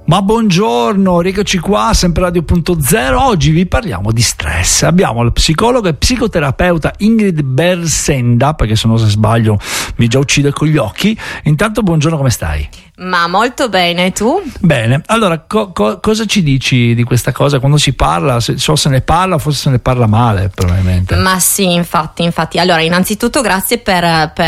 Ma buongiorno, rieccoci qua, sempre Radio.0. Oggi vi parliamo di stress. Abbiamo la psicologa e psicoterapeuta Ingrid Bersenda, perché se no, se sbaglio mi già uccide con gli occhi. Intanto buongiorno, come stai? Ma molto bene, tu? Bene, allora cosa ci dici di questa cosa? Quando si parla, se ne parla, forse se ne parla male probabilmente. Ma sì, infatti. Allora, innanzitutto grazie per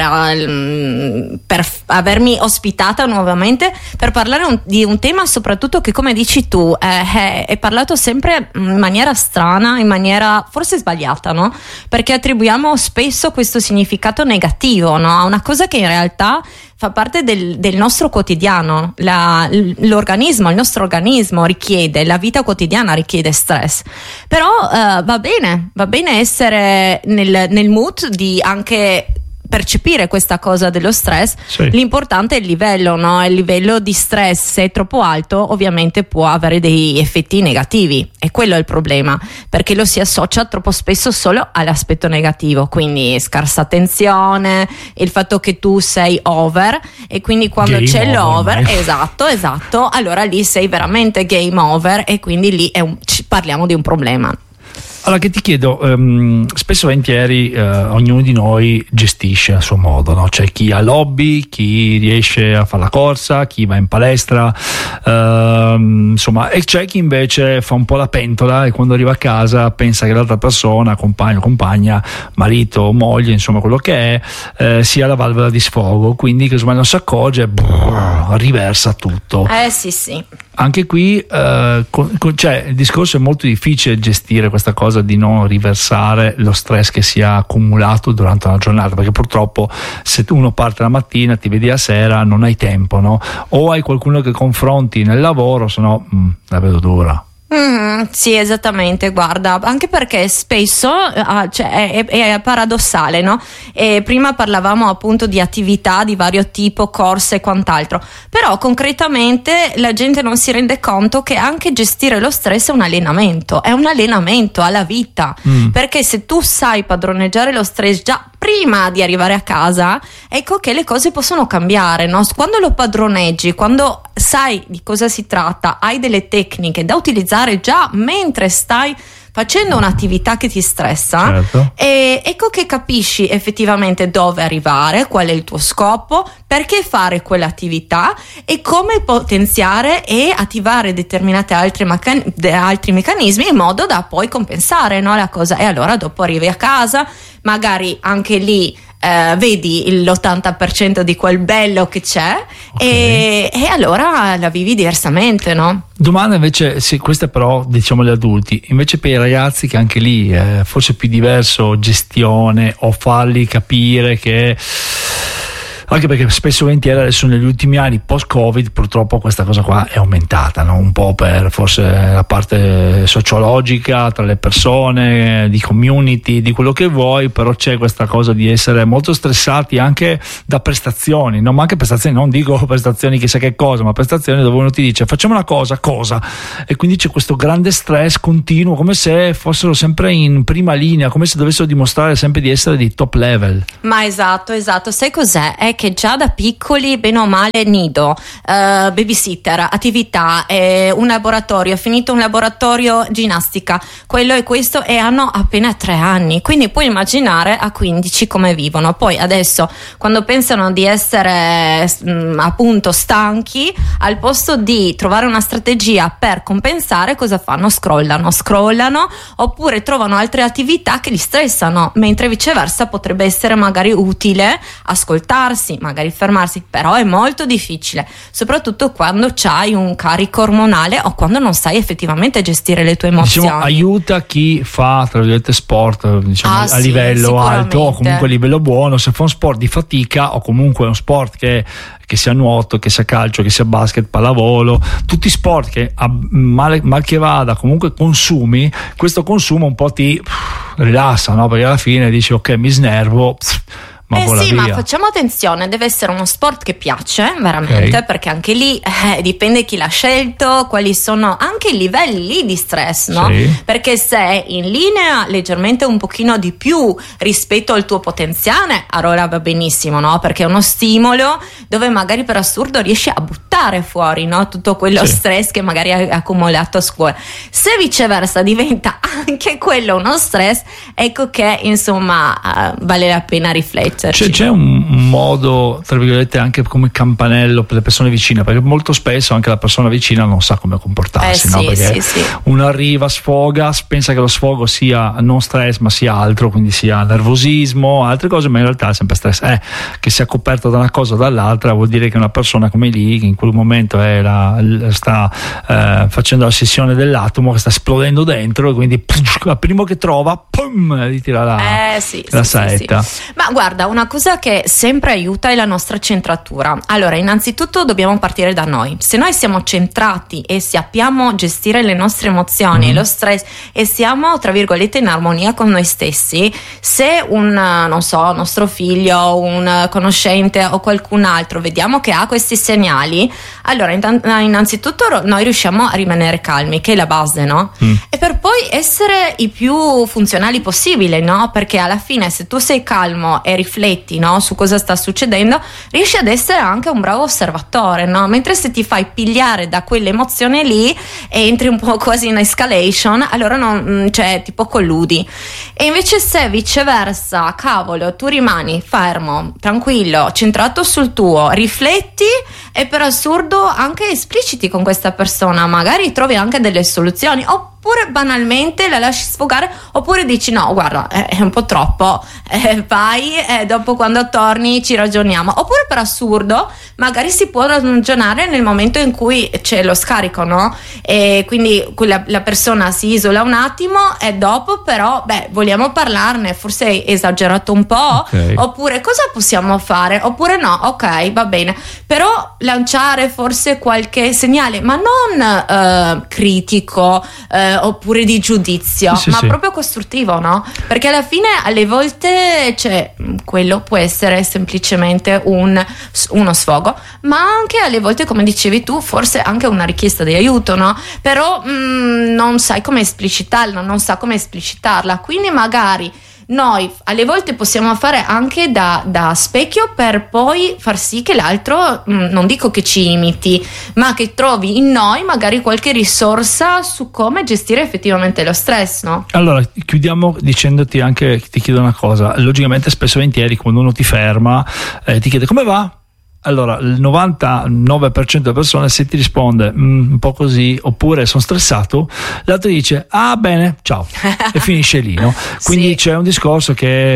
avermi ospitata nuovamente per parlare di un tema soprattutto che, come dici tu, è parlato sempre in maniera strana, in maniera forse sbagliata, no? Perché attribuiamo spesso questo significato negativo, no? A una cosa che in realtà fa parte del nostro quotidiano. Il nostro organismo richiede, la vita quotidiana richiede stress, però va bene essere nel mood di anche percepire questa cosa dello stress. Sì. L'importante è il livello, no? Il livello di stress, se è troppo alto, ovviamente può avere dei effetti negativi, e quello è il problema, perché lo si associa troppo spesso solo all'aspetto negativo, quindi scarsa attenzione, il fatto che tu sei over, e quindi quando game c'è l'over, esatto, allora lì sei veramente game over, e quindi lì parliamo di un problema. Allora, che ti chiedo, spesso e volentieri ognuno di noi gestisce a suo modo, no? C'è chi ha l'hobby, chi riesce a fare la corsa, chi va in palestra, insomma, e c'è chi invece fa un po' la pentola e quando arriva a casa pensa che l'altra persona, compagno, compagna, marito, moglie, insomma quello che è, sia la valvola di sfogo, quindi che insomma non si accorge, riversa tutto. Sì. Anche qui cioè, il discorso è molto difficile gestire questa cosa di non riversare lo stress che si è accumulato durante una giornata, perché purtroppo se uno parte la mattina, ti vedi la sera, non hai tempo, no? O hai qualcuno che confronti nel lavoro, se no la vedo dura. Sì, esattamente, guarda, anche perché spesso è paradossale, no? E prima parlavamo appunto di attività di vario tipo, corse e quant'altro, però concretamente la gente non si rende conto che anche gestire lo stress è un allenamento alla vita, perché se tu sai padroneggiare lo stress già prima di arrivare a casa, ecco che le cose possono cambiare, no? Quando lo padroneggi, quando sai di cosa si tratta, hai delle tecniche da utilizzare già mentre stai facendo un'attività che ti stressa, certo. E ecco che capisci effettivamente dove arrivare, qual è il tuo scopo, perché fare quell'attività e come potenziare e attivare determinati altri meccanismi in modo da poi compensare, no, la cosa. E allora dopo arrivi a casa, magari anche lì vedi l'80% di quel bello che c'è, okay. e allora la vivi diversamente, no? Domanda invece, sì, questa però diciamo gli adulti, invece per i ragazzi che anche lì forse è più diverso gestione o farli capire che, anche perché spesso e volentieri adesso negli ultimi anni post-Covid purtroppo questa cosa qua è aumentata, no? Un po' per forse la parte sociologica tra le persone, di community, di quello che vuoi, però c'è questa cosa di essere molto stressati anche da prestazioni, no? Ma anche prestazioni, non dico prestazioni chissà che cosa, ma prestazioni dove uno ti dice facciamo una cosa, e quindi c'è questo grande stress continuo, come se fossero sempre in prima linea, come se dovessero dimostrare sempre di essere di top level. Ma esatto, sai cos'è? È che già da piccoli, bene o male, nido, babysitter, attività, un laboratorio, ha finito un laboratorio ginnastica, quello e questo, e hanno appena 3 anni, quindi puoi immaginare a 15 come vivono. Poi adesso quando pensano di essere appunto stanchi, al posto di trovare una strategia per compensare, cosa fanno? Scrollano, oppure trovano altre attività che li stressano, mentre viceversa potrebbe essere magari utile ascoltarsi, magari fermarsi, però è molto difficile, soprattutto quando c'hai un carico ormonale o quando non sai effettivamente gestire le tue emozioni. Diciamo, aiuta chi fa tra virgolette sport, diciamo, a livello alto o comunque a livello buono. Se fa un sport di fatica o comunque uno sport che sia nuoto, che sia calcio, che sia basket, pallavolo, tutti sport che mal che vada comunque consumi, questo consumo un po' ti rilassa, no? Perché alla fine dici ok, mi snervo, ma vola sì, via. ma facciamo attenzione, deve essere uno sport che piace veramente, perché anche lì dipende chi l'ha scelto, quali sono anche i livelli di stress, no? Sì. Perché se è in linea leggermente un pochino di più rispetto al tuo potenziale, allora va benissimo, no? Perché è uno stimolo dove magari per assurdo riesci a buttare fuori, no? Tutto quello stress che magari hai accumulato a scuola. Se viceversa diventa anche quello uno stress, ecco che insomma vale la pena rifletterci. C'è un modo, tra virgolette, anche come campanello per le persone vicine, perché molto spesso anche la persona vicina non sa come comportarsi, no? Perché uno arriva, sfoga, pensa che lo sfogo sia non stress ma sia altro, quindi sia nervosismo, altre cose, ma in realtà è sempre stress. Che sia coperto da una cosa o dall'altra vuol dire che una persona come lì, che in quel momento sta facendo la sessione dell'atomo, che sta esplodendo dentro, e quindi al primo che trova, pum, gli tira la saetta. Ma guarda, una cosa che sempre aiuta è la nostra centratura. Allora, innanzitutto dobbiamo partire da noi. Se noi siamo centrati e sappiamo gestire le nostre emozioni, lo stress, e siamo, tra virgolette, in armonia con noi stessi, se non so, nostro figlio, un conoscente o qualcun altro vediamo che ha questi segnali, allora innanzitutto noi riusciamo a rimanere calmi, che è la base, no? E per poi essere i più funzionali possibile, no? Perché alla fine, se tu sei calmo e rifletti, no, su cosa sta succedendo, riesci ad essere anche un bravo osservatore, no? Mentre se ti fai pigliare da quell'emozione lì e entri un po' quasi in escalation, allora tipo colludi. E invece se viceversa, cavolo, tu rimani fermo, tranquillo, centrato sul tuo, rifletti e per assurdo anche espliciti con questa persona, magari trovi anche delle soluzioni, oppure banalmente la lasci sfogare, oppure dici no, guarda, è un po' troppo, vai, dopo quando torni ci ragioniamo, oppure per assurdo magari si può ragionare nel momento in cui c'è lo scarico, no? E quindi la persona si isola un attimo e dopo però vogliamo parlarne, forse hai esagerato un po', oppure cosa possiamo fare, oppure no, ok, va bene, però lanciare forse qualche segnale, ma non critico oppure di giudizio, ma proprio costruttivo, no? Perché alla fine alle volte quello può essere semplicemente uno sfogo, ma anche alle volte, come dicevi tu, forse anche una richiesta di aiuto, no? Però non sai come esplicitarla, non sa come esplicitarla, quindi magari noi alle volte possiamo fare anche da specchio per poi far sì che l'altro, non dico che ci imiti, ma che trovi in noi magari qualche risorsa su come gestire effettivamente lo stress, no? Allora, chiudiamo dicendoti anche, ti chiedo una cosa. Logicamente spesso e volentieri quando uno ti ferma ti chiede come va? Allora, il 99% delle persone, se ti risponde un po' così, oppure sono stressato, l'altro dice bene, ciao, e finisce lì, no? Quindi c'è un discorso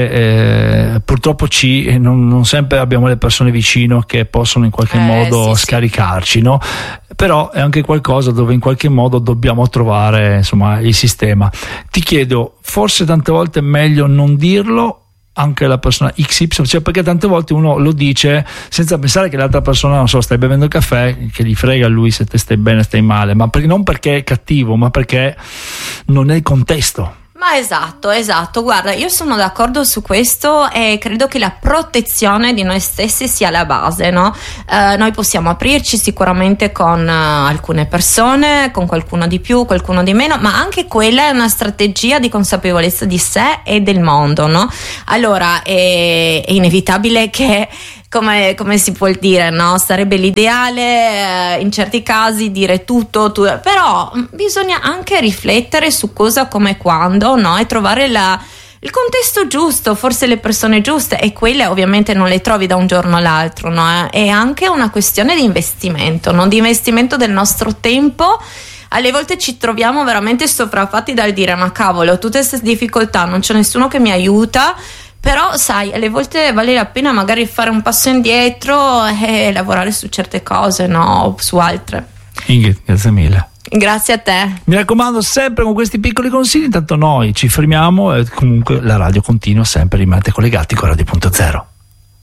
che purtroppo non sempre abbiamo le persone vicino che possono in qualche modo scaricarci, no? Però è anche qualcosa dove in qualche modo dobbiamo trovare, insomma, il sistema. Ti chiedo, forse tante volte è meglio non dirlo anche la persona XY, cioè perché tante volte uno lo dice senza pensare che l'altra persona, non so, stai bevendo il caffè, che gli frega a lui se te stai bene, stai male, ma non perché è cattivo, ma perché non è il contesto. Ma esatto, guarda, io sono d'accordo su questo e credo che la protezione di noi stessi sia la base, no? Noi possiamo aprirci sicuramente con alcune persone, con qualcuno di più, qualcuno di meno, ma anche quella è una strategia di consapevolezza di sé e del mondo, no? Allora è inevitabile che come si può dire, no? Sarebbe l'ideale in certi casi dire tutto, però bisogna anche riflettere su cosa, come, quando, no? E trovare il contesto giusto, forse le persone giuste, e quelle ovviamente non le trovi da un giorno all'altro, no? È anche una questione di investimento, no? Di investimento del nostro tempo. Alle volte ci troviamo veramente sopraffatti dal dire ma cavolo, tutte queste difficoltà, non c'è nessuno che mi aiuta. Però sai, alle volte vale la pena magari fare un passo indietro e lavorare su certe cose, no? O su altre. Ingrid, grazie mille. Grazie a te. Mi raccomando, sempre con questi piccoli consigli, intanto noi ci fermiamo e comunque la radio continua sempre, rimanete collegati con Radio.0.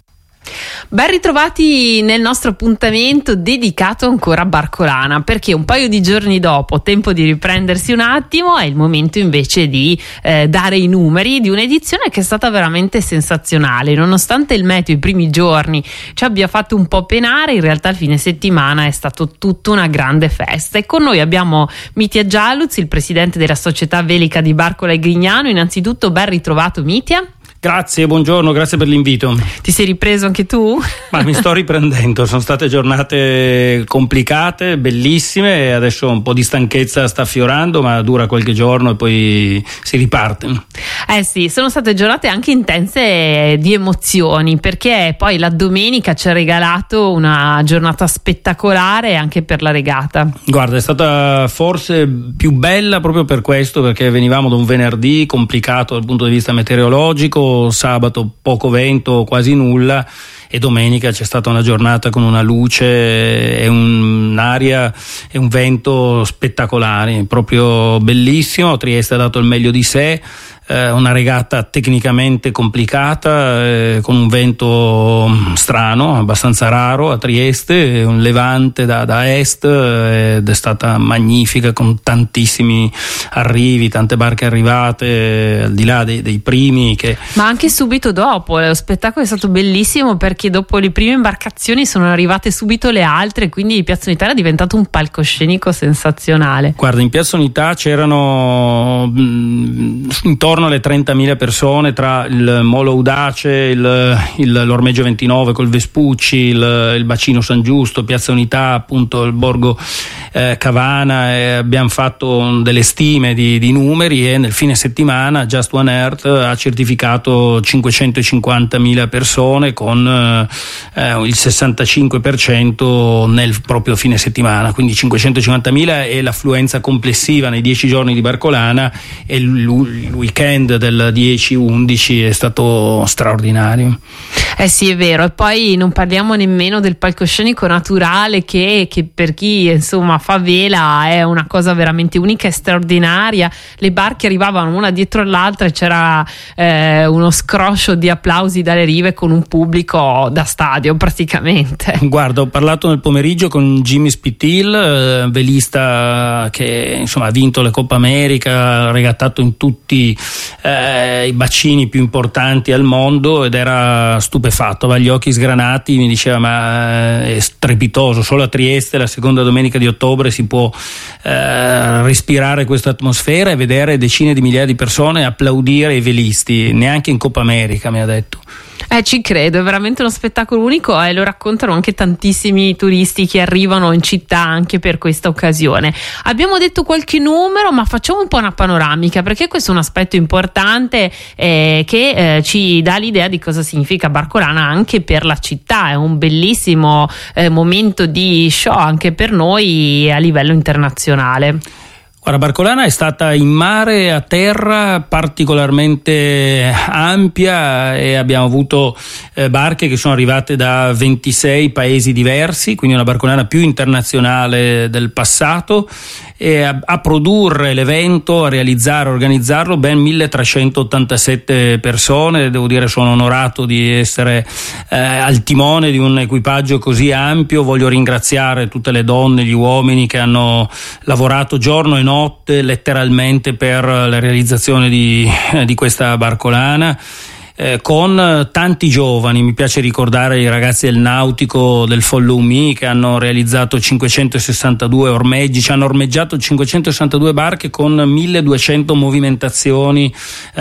Ben ritrovati nel nostro appuntamento dedicato ancora a Barcolana, perché un paio di giorni dopo, tempo di riprendersi un attimo, è il momento invece di dare i numeri di un'edizione che è stata veramente sensazionale. Nonostante il meteo i primi giorni ci abbia fatto un po' penare, in realtà il fine settimana è stato tutta una grande festa, e con noi abbiamo Mitja Gialluz, il presidente della società velica di Barcola e Grignano. Innanzitutto ben ritrovato, Mitja. Grazie, buongiorno, grazie per l'invito. Ti sei ripreso anche tu? Ma mi sto riprendendo, sono state giornate complicate, bellissime, e adesso un po' di stanchezza sta affiorando, ma dura qualche giorno e poi si riparte. Sì, sono state giornate anche intense di emozioni, perché poi la domenica ci ha regalato una giornata spettacolare anche per la regata. Guarda, è stata forse più bella proprio per questo, perché venivamo da un venerdì complicato dal punto di vista meteorologico, sabato poco vento, quasi nulla, e domenica c'è stata una giornata con una luce e un'aria e un vento spettacolari, proprio bellissimo. Trieste ha dato il meglio di sé. Una regata tecnicamente complicata, con un vento strano, abbastanza raro a Trieste, un levante da est, ed è stata magnifica, con tantissimi arrivi, tante barche arrivate, al di là dei primi Ma anche subito dopo, lo spettacolo è stato bellissimo, perché dopo le prime imbarcazioni sono arrivate subito le altre, quindi Piazza Unità era diventato un palcoscenico sensazionale. Guarda, in Piazza Unità c'erano intorno alle 30.000 persone, tra il Molo Audace, l'Ormeggio 29 col Vespucci, il Bacino San Giusto, Piazza Unità, appunto il Borgo Cavana, e abbiamo fatto delle stime di numeri, e nel fine settimana Just One Earth ha certificato 550.000 persone, con il 65% nel proprio fine settimana, quindi 550.000 è l'affluenza complessiva nei 10 giorni di Barcolana, e il weekend del 10-11 è stato straordinario. Sì, è vero, e poi non parliamo nemmeno del palcoscenico naturale che per chi insomma fa vela è una cosa veramente unica e straordinaria. Le barche arrivavano una dietro l'altra e c'era uno scroscio di applausi dalle rive, con un pubblico da stadio praticamente. Guarda, ho parlato nel pomeriggio con Jimmy Spithill, velista che insomma ha vinto le Coppa America, ha regattato in tutti i bacini più importanti al mondo, ed era stupefatto, aveva gli occhi sgranati, mi diceva ma è strepitoso, solo a Trieste la seconda domenica di ottobre si può respirare questa atmosfera e vedere decine di migliaia di persone applaudire i velisti, neanche in Coppa America, mi ha detto. Ci credo, è veramente uno spettacolo unico, e lo raccontano anche tantissimi turisti che arrivano in città anche per questa occasione. Abbiamo detto qualche numero, ma facciamo un po' una panoramica, perché questo è un aspetto importante che ci dà l'idea di cosa significa Barcolana anche per la città. È un bellissimo momento di show anche per noi a livello internazionale. Guarda, Barcolana è stata in mare e a terra particolarmente ampia, e abbiamo avuto barche che sono arrivate da 26 paesi diversi, quindi una Barcolana più internazionale del passato, e a produrre l'evento, a realizzare, a organizzarlo ben 1387 persone. Devo dire, sono onorato di essere al timone di un equipaggio così ampio. Voglio ringraziare tutte le donne, gli uomini che hanno lavorato giorno e notte letteralmente per la realizzazione di questa Barcolana, con tanti giovani. Mi piace ricordare i ragazzi del nautico del Follow Me, che hanno realizzato 562 ormeggi, ci hanno ormeggiato 562 barche con 1200 movimentazioni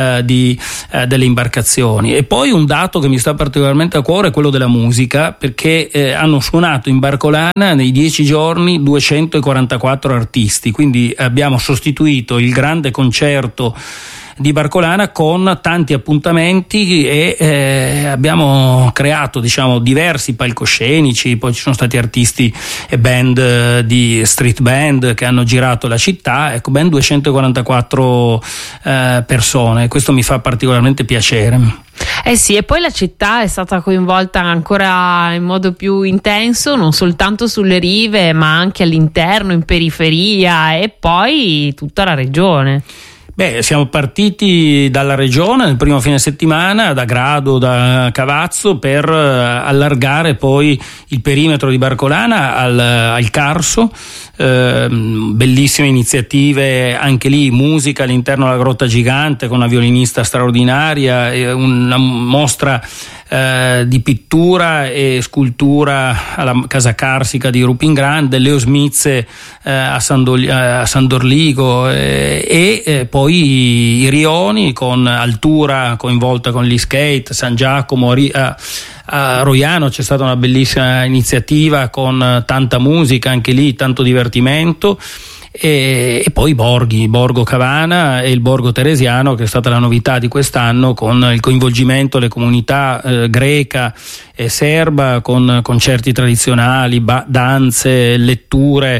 delle imbarcazioni. E poi un dato che mi sta particolarmente a cuore è quello della musica, perché hanno suonato in Barcolana nei 10 giorni 244 artisti, quindi abbiamo sostituito il grande concerto di Barcolana con tanti appuntamenti, e abbiamo creato diversi palcoscenici. Poi ci sono stati artisti e band di street band che hanno girato la città, ecco, ben 244 persone. Questo mi fa particolarmente piacere. Sì, e poi la città è stata coinvolta ancora in modo più intenso, non soltanto sulle rive ma anche all'interno, in periferia, e poi tutta la regione. Siamo partiti dalla regione nel primo fine settimana, da Grado, da Cavazzo, per allargare poi il perimetro di Barcolana al Carso. Bellissime iniziative anche lì, musica all'interno della Grotta Gigante con una violinista straordinaria, una mostra di pittura e scultura alla Casa Carsica di Rupingrande, Leo Smizze a San Dorligo, e poi i rioni con Altura coinvolta con gli skate, San Giacomo a Roiano c'è stata una bellissima iniziativa con tanta musica, anche lì tanto divertimento, e poi Borgo Cavana e il Borgo Teresiano, che è stata la novità di quest'anno, con il coinvolgimento delle comunità greca e serba, con concerti tradizionali, danze, letture,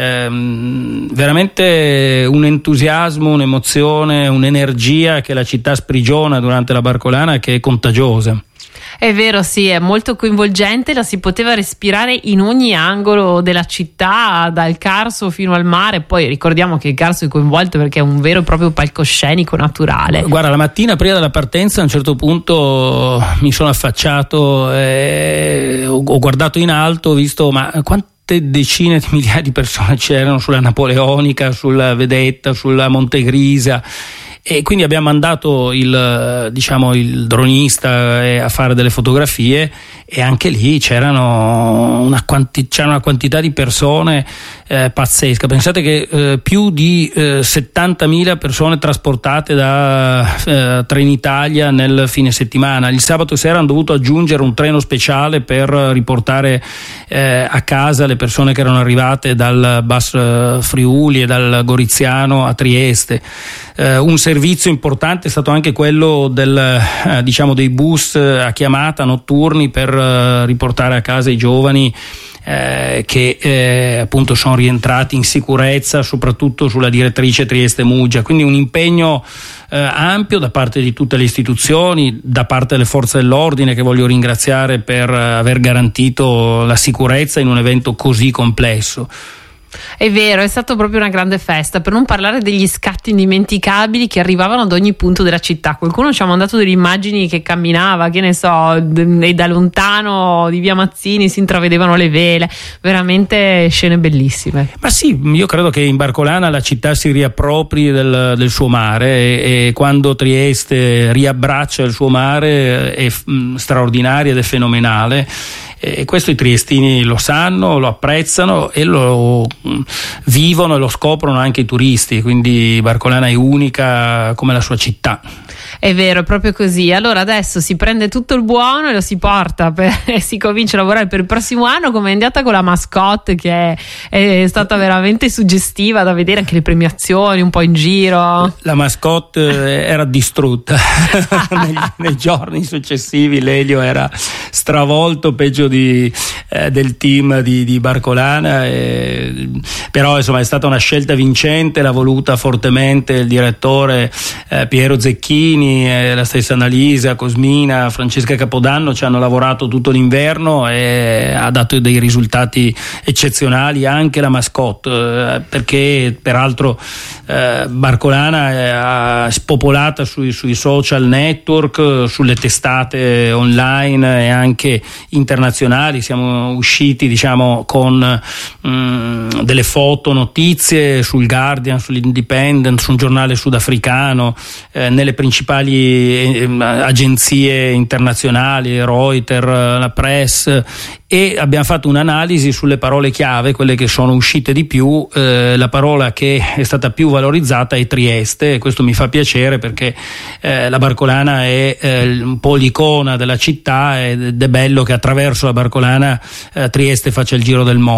veramente un entusiasmo, un'emozione, un'energia che la città sprigiona durante la Barcolana, che è contagiosa. È vero, sì, è molto coinvolgente, la si poteva respirare in ogni angolo della città, dal Carso fino al mare. Poi ricordiamo che il Carso è coinvolto perché è un vero e proprio palcoscenico naturale. Guarda, la mattina prima della partenza a un certo punto mi sono affacciato, ho guardato in alto, ho visto ma quante decine di migliaia di persone c'erano sulla Napoleonica, sulla Vedetta, sulla Montegrisa. E quindi abbiamo mandato il dronista a fare delle fotografie, e anche lì c'era una quantità di persone pazzesca. Pensate che più di 70.000 persone trasportate da Trenitalia nel fine settimana. Il sabato sera hanno dovuto aggiungere un treno speciale per riportare a casa le persone che erano arrivate dal Bus Friuli e dal Goriziano a Trieste. Un servizio importante è stato anche quello dei bus a chiamata notturni per riportare a casa i giovani che appunto sono rientrati in sicurezza, soprattutto sulla direttrice Trieste-Muggia. Quindi un impegno ampio da parte di tutte le istituzioni, da parte delle forze dell'ordine, che voglio ringraziare per aver garantito la sicurezza in un evento così complesso. È vero, è stato proprio una grande festa, per non parlare degli scatti indimenticabili che arrivavano ad ogni punto della città. Qualcuno ci ha mandato delle immagini che camminava, che ne so, e da lontano di via Mazzini si intravedevano le vele, veramente scene bellissime. Ma sì, io credo che in Barcolana la città si riappropri del suo mare, e quando Trieste riabbraccia il suo mare è straordinaria ed è fenomenale. E questo i triestini lo sanno, lo apprezzano e lo vivono e lo scoprono anche i turisti, quindi Barcolana è unica come la sua città. È vero, è proprio così. Allora adesso si prende tutto il buono e lo si porta e si comincia a lavorare per il prossimo anno. Come è andata con la mascotte, che è stata veramente suggestiva da vedere, anche le premiazioni un po' in giro. La mascotte era distrutta nei giorni successivi. Lelio era stravolto, peggio del team di Barcolana, però insomma è stata una scelta vincente, l'ha voluta fortemente il direttore Piero Zecchini, la stessa Annalisa, Cosmina, Francesca Capodanno ci hanno lavorato tutto l'inverno e ha dato dei risultati eccezionali anche la mascotte, perché peraltro Barcolana è spopolata sui social network, sulle testate online e anche internazionali. Siamo usciti con delle foto, notizie sul Guardian, sull'Independent, su un giornale sudafricano, nelle principali agenzie internazionali, Reuters, la Press, e abbiamo fatto un'analisi sulle parole chiave, quelle che sono uscite di più. La parola che è stata più valorizzata è Trieste, e questo mi fa piacere perché la Barcolana è un po' l'icona della città, ed è bello che attraverso la Barcolana Trieste faccia il giro del mondo.